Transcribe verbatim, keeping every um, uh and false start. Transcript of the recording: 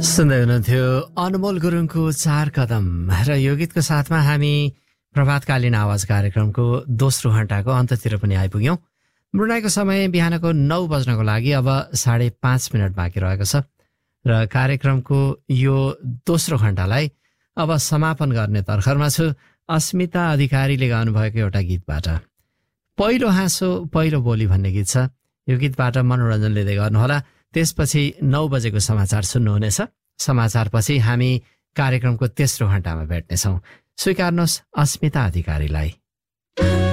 सुन्दै हुनुहुन्थ्यो अनमोल गुरुङको चार कदम र यो गीतको साथमा हामी प्रभातकालीन आवाज कार्यक्रमको दोस्रो घण्टाको अन्ततिर पनि आइपुग्यौँ। मृणाईको समय बिहानको नौ बज्नको लागि अब साढे पाँच मिनट बाँकी रहेको छ र कार्यक्रमको यो दोस्रो घण्टालाई अब समापन गर्ने तर्खरमा छु। अस्मिता अधिकारीले गाउनुभएको एउटा गीतबाट पहिलो हाँसो पहिलो बोली भन्ने गीत छ। यो गीतबाट मनोरञ्जन लिँदै गर्नुहोला। त्यसपछि नौ बजेको समाचार सुन्नुहुनेछ। समाचारपछि हामी कार्यक्रमको तेस्रो घण्टामा भेट्नेछौँ। स्वीकार्नुहोस् अस्मिता अधिकारीलाई।